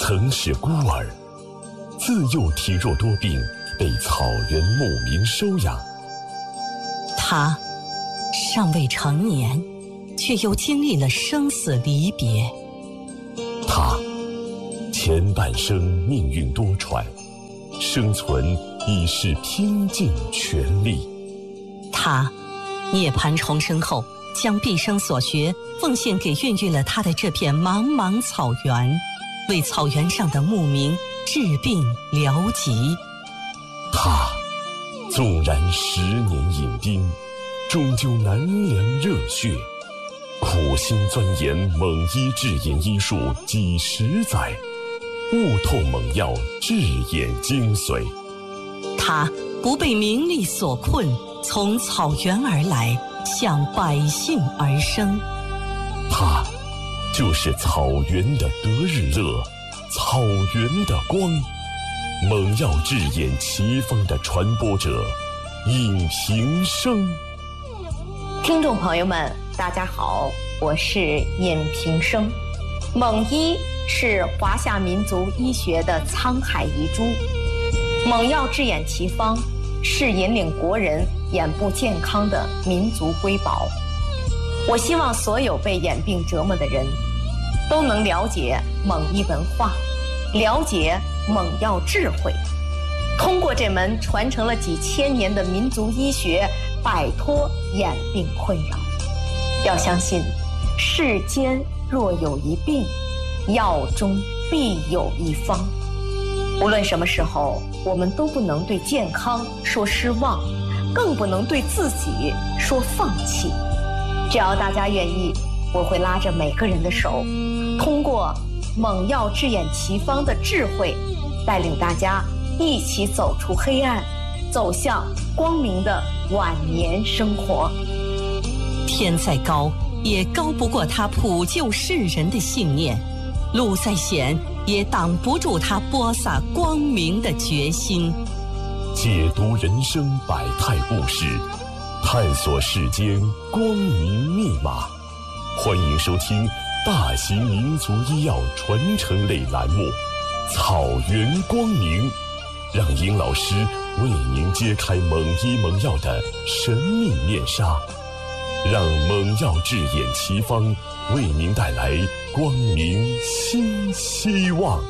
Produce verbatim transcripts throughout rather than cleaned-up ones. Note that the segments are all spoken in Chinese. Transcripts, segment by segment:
曾是孤儿，自幼体弱多病，被草原牧民收养。 他尚未成年，却又经历了生死离别。 他前半生命运多舛，生存已是拼尽全力。 他涅槃重生后，将毕生所学奉献给孕育了他的这片茫茫草原，为草原上的牧民治病疗疾。 他纵然十年饮冰，终究难凉热血，苦心钻研蒙医治眼医术几十载，悟透猛药治眼精髓。 他不被名利所困，从草原而来，向百姓而生。 他就是草原的得日乐，草原的光，猛药治眼奇方的传播者，尹平生。 听众朋友们，大家好，我是尹平生。蒙医是华夏民族医学的沧海遗珠，猛药治眼奇方是引领国人眼部健康的民族瑰宝。我希望所有被眼病折磨的人都能了解蒙医文化，了解猛药智慧，通过这门传承了几千年的民族医学，摆脱眼病困扰。要相信，世间若有一病，药中必有一方。无论什么时候，我们都不能对健康说失望，更不能对自己说放弃。只要大家愿意，我会拉着每个人的手，通过猛药治眼奇方的智慧，带领大家一起走出黑暗，走向光明的晚年生活。 天再高，也高不过他普救世人的信念；路再险，也挡不住他播撒光明的决心。 解读人生百态故事，探索世间光明密码。欢迎收听大型民族医药传承类栏目《草原光明》，让尹老师为您揭开蒙医蒙药的神秘面纱，让猛药治眼奇方为您带来光明新希望。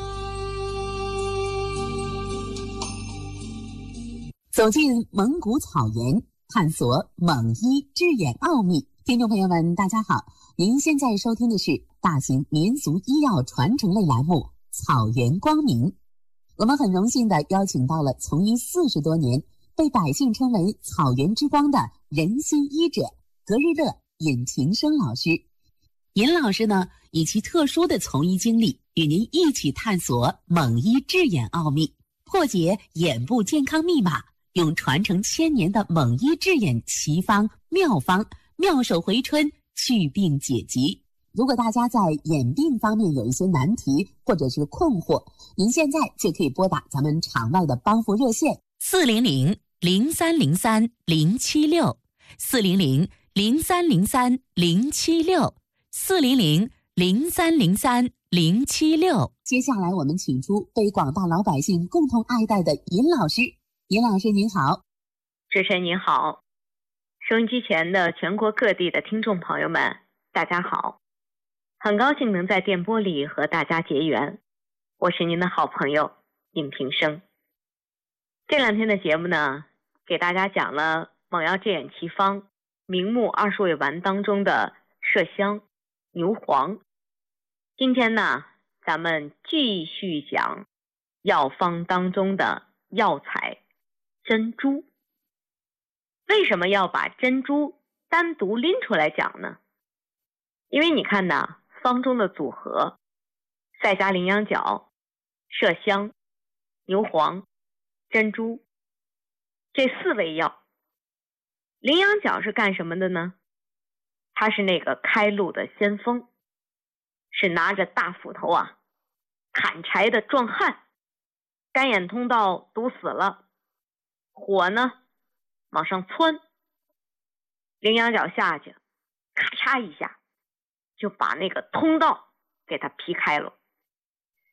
走进蒙古草原，探索蒙医治眼奥秘。听众朋友们，大家好，您现在收听的是大型民族医药传承类栏目《草原光明》。我们很荣幸地邀请到了从医四十多年，被百姓称为草原之光的仁心医者格日乐尹平生老师。尹老师呢，以其特殊的从医经历，与您一起探索蒙医治眼奥秘，破解眼部健康密码，用传承千年的蒙医治眼奇方妙方，妙手回春，祛病解疾。如果大家在眼病方面有一些难题或者是困惑，您现在就可以拨打咱们场外的帮扶热线四零零零三零三零七六四零零零三零三零七六四零零零三零三零七六。 接下来我们请出被广大老百姓共同爱戴的尹老师。尹老师您好。 主持人您好，收音机前的全国各地的听众朋友们，大家好。很高兴能在电波里和大家结缘，我是您的好朋友尹平生。这两天的节目呢，给大家讲了猛药治眼奇方明目二十味丸当中的麝香、牛黄。今天呢，咱们继续讲药方当中的药材珍珠。为什么要把珍珠单独拎出来讲呢？因为你看呐，方中的组合赛加羚羊角、麝香、牛黄、珍珠这四味药。羚羊角是干什么的呢？它是那个开路的先锋，是拿着大斧头啊砍柴的壮汉，干眼通道堵死了，火呢往上窜，羚羊角下去咔嚓一下就把那个通道给它劈开了。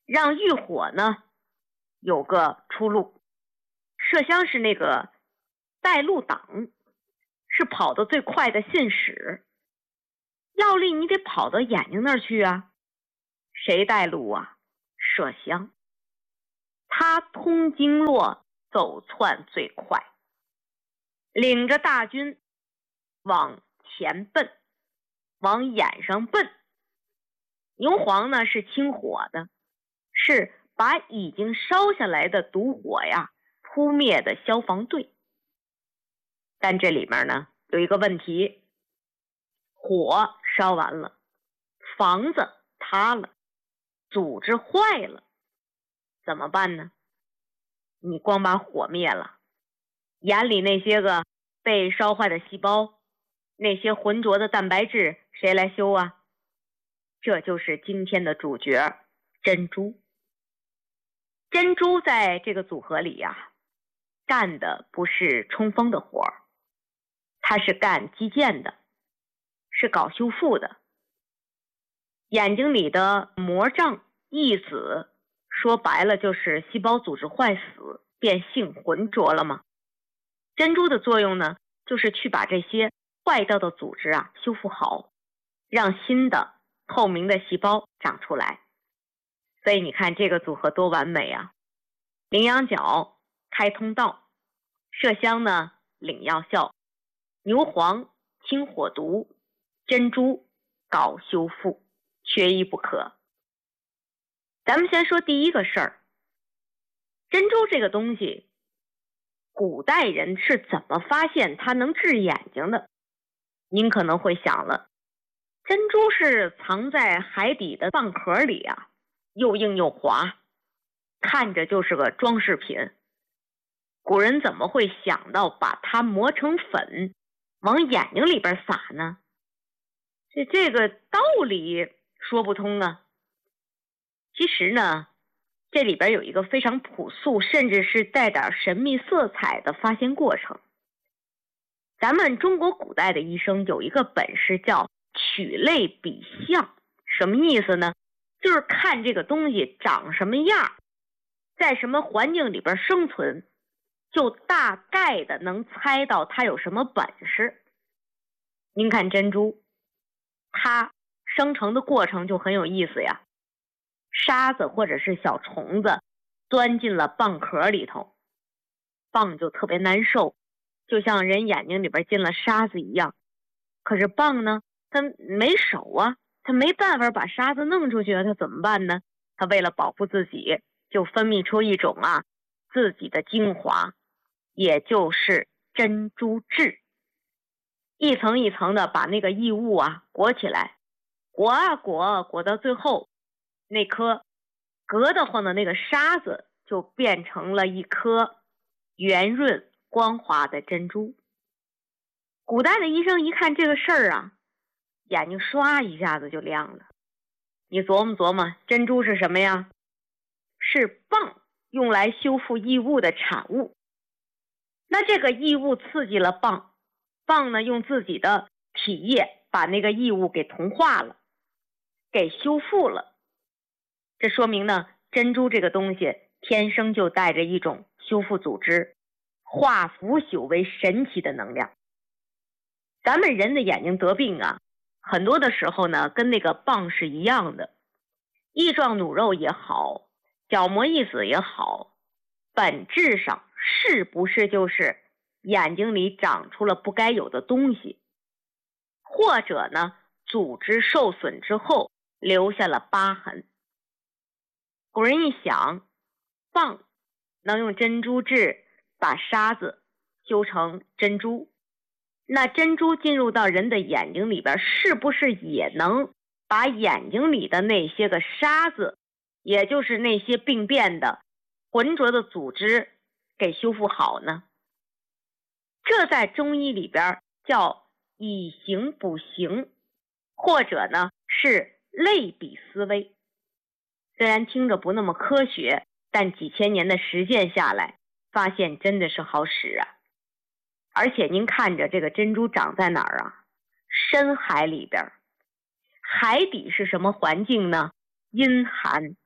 让浴火呢有个出路。麝香是那个带路党，是跑得最快的信使。药力你得跑到眼睛那儿去啊，谁带路啊？麝香。他通经络，走窜最快，领着大军往前奔，往眼上奔。牛黄呢是清火的，是把已经烧下来的毒火呀扑灭的消防队。但这里面呢有一个问题，火烧完了，房子塌了，组织坏了，怎么办呢？你光把火灭了，眼里那些个被烧坏的细胞，那些浑浊的蛋白质，谁来修啊？这就是今天的主角珍珠。珍珠在这个组合里呀、啊，干的不是冲锋的活儿，它是干基建的，是搞修复的。眼睛里的膜胀溢死，说白了就是细胞组织坏死，变性浑浊了吗？珍珠的作用呢，就是去把这些坏掉的组织啊修复好，让新的透明的细胞长出来。所以你看这个组合多完美啊！羚羊角开通道，麝香呢领药效，牛黄清火毒，珍珠搞修复，缺一不可。咱们先说第一个事儿，珍珠这个东西，古代人是怎么发现它能治眼睛的？您可能会想了，珍珠是藏在海底的蚌壳里啊，又硬又滑，看着就是个装饰品。古人怎么会想到把它磨成粉往眼睛里边撒呢？这这个道理说不通啊。其实呢，这里边有一个非常朴素，甚至是带点神秘色彩的发现过程。咱们中国古代的医生有一个本事叫取类比象，什么意思呢？就是看这个东西长什么样，在什么环境里边生存，就大概的能猜到它有什么本事。您看珍珠，它生成的过程就很有意思呀。沙子或者是小虫子钻进了蚌壳里头，蚌就特别难受，就像人眼睛里边进了沙子一样。可是蚌呢，它没手啊，它没办法把沙子弄出去啊，它怎么办呢？它为了保护自己，就分泌出一种啊自己的精华，也就是珍珠质，一层一层的把那个异物啊裹起来，裹啊裹，裹到最后，那颗隔得慌的那个沙子就变成了一颗圆润光滑的珍珠。古代的医生一看这个事儿啊，眼睛唰一下子就亮了。你琢磨琢磨，珍珠是什么呀？是蚌用来修复异物的产物。那这个异物刺激了蚌，蚌呢用自己的体液把那个异物给同化了，给修复了。这说明呢，珍珠这个东西天生就带着一种修复组织、化腐朽为神奇的能量。咱们人的眼睛得病啊，很多的时候呢，跟那个蚌是一样的，异状弩肉也好，角膜异死也好，本质上是不是就是眼睛里长出了不该有的东西，或者呢，组织受损之后留下了疤痕。古人一想，蚌能用珍珠质把沙子修成珍珠，那珍珠进入到人的眼睛里边，是不是也能把眼睛里的那些个沙子，也就是那些病变的浑浊的组织给修复好呢？这在中医里边叫以形补形，或者呢是类比思维。虽然听着不那么科学，但几千年的实践下来，发现真的是好使啊。而且您看着这个珍珠长在哪儿啊？深海里边。海底是什么环境呢？阴寒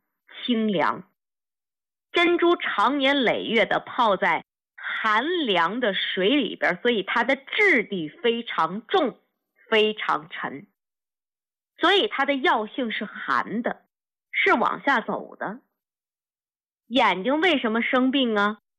清凉。珍珠常年累月地泡在寒凉的水里边，所以它的质地非常重，非常沉，所以它的药性是寒的，是往下走的。眼睛为什么生病啊？